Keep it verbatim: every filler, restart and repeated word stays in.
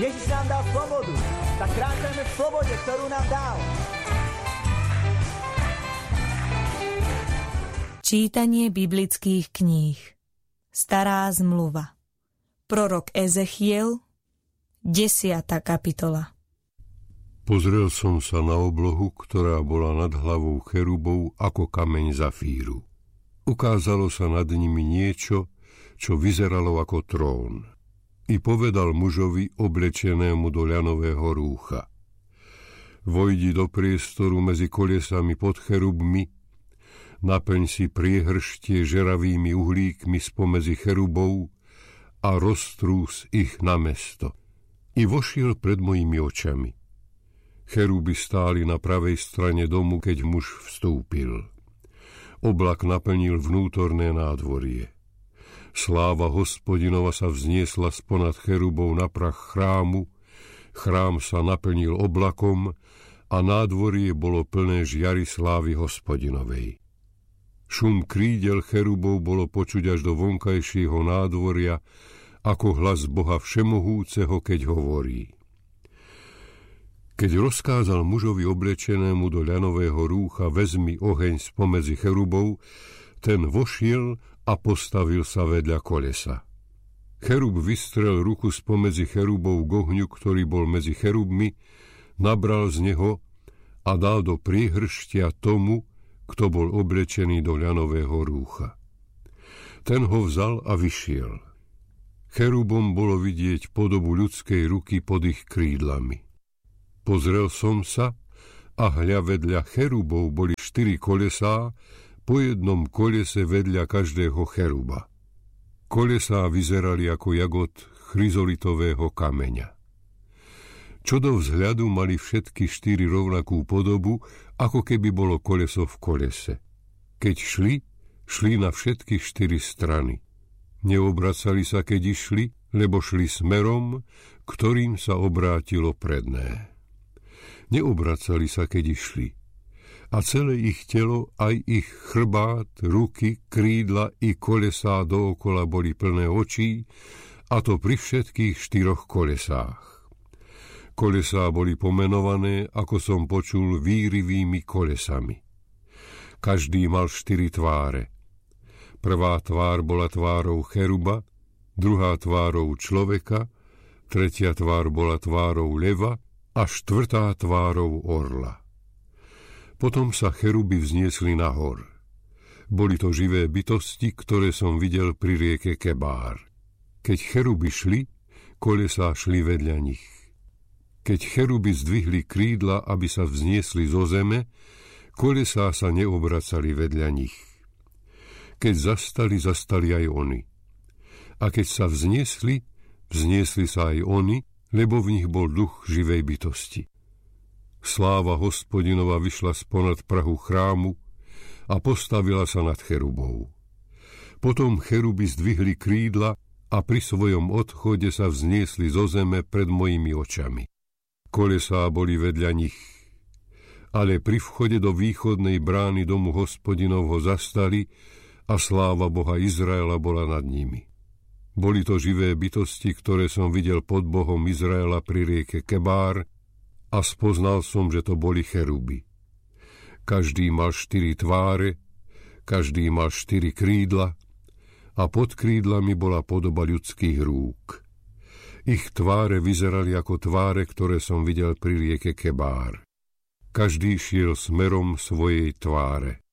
Ježiš nám dal slobodu, tak kráčajme v slobode, ktorú nám dal. Čítanie biblických kníh. Stará zmluva. Prorok Ezechiel, desiata kapitola. Pozrel som sa na oblohu, ktorá bola nad hlavou cherubov ako kameň zafíru. Ukázalo sa nad nimi niečo, čo vyzeralo ako trón. I povedal mužovi oblečenému do ľanového rúcha: Vojdi do priestoru medzi kolesami pod cherubmi, naplň si priehrštie žeravými uhlíkmi spomedzi cherubov a roztrús ich na mesto. I vošiel pred mojimi očami. Cheruby stáli na pravej strane domu, keď muž vstúpil. Oblak naplnil vnútorné nádvorie. Sláva Hospodinova sa vzniesla sponad cherubov na prach chrámu, chrám sa naplnil oblakom a nádvorie bolo plné žiary slávy Hospodinovej. Šum krídel cherubov bolo počuť až do vonkajšieho nádvoria, ako hlas Boha Všemohúceho, keď hovorí. Keď rozkázal mužovi oblečenému do ľanového rúcha: vezmi oheň spomedzi cherubov, ten vošiel a postavil sa vedľa kolesa. Cherub vystrel ruku spomedzi cherubov k ohňu, ktorý bol medzi cherubmi, nabral z neho a dal do priehrštia tomu, kto bol oblečený do ľanového rúcha. Ten ho vzal a vyšiel. Cherubom bolo vidieť podobu ľudskej ruky pod ich krídlami. Pozrel som sa a hľa vedľa cherubov boli štyri kolesá, po jednom kolese vedľa každého cheruba. Kolesá vyzerali ako jagod chryzolitového kameňa. Čo do vzhľadu mali všetky štyri rovnakú podobu, ako keby bolo koleso v kolese. Keď šli, šli na všetky štyri strany. Neobracali sa, keď išli, lebo šli smerom, ktorým sa obrátilo predné. Neobracali sa, keď išli. A celé ich telo, aj ich chrbát, ruky, krídla i kolesá dookola boli plné očí, a to pri všetkých štyroch kolesách. Kolesá boli pomenované, ako som počul, výrivými kolesami. Každý mal štyri tváre. Prvá tvár bola tvárou cheruba, druhá tvárou človeka, tretia tvár bola tvárou leva a štvrtá tvárou orla. Potom sa cheruby vzniesli nahor. Boli to živé bytosti, ktoré som videl pri rieke Kebár. Keď cheruby šli, kolesá šli vedľa nich. Keď cheruby zdvihli krídla, aby sa vzniesli zo zeme, kolesá sa neobracali vedľa nich. Keď zastali, zastali aj oni. A keď sa vzniesli, vzniesli sa aj oni, lebo v nich bol duch živej bytosti. Sláva Hospodinova vyšla sponad prahu chrámu a postavila sa nad cherubou. Potom cheruby zdvihli krídla a pri svojom odchode sa vzniesli zo zeme pred mojimi očami. Kolesá boli vedľa nich, ale pri vchode do východnej brány domu Hospodinovho zastali a sláva Boha Izraela bola nad nimi. Boli to živé bytosti, ktoré som videl pod Bohom Izraela pri rieke Kebár, a spoznal som, že to boli cheruby. Každý mal štyri tváre, každý mal štyri krídla a pod krídlami bola podoba ľudských rúk. Ich tváre vyzerali ako tváre, ktoré som videl pri rieke Kebár. Každý šiel smerom svojej tváre.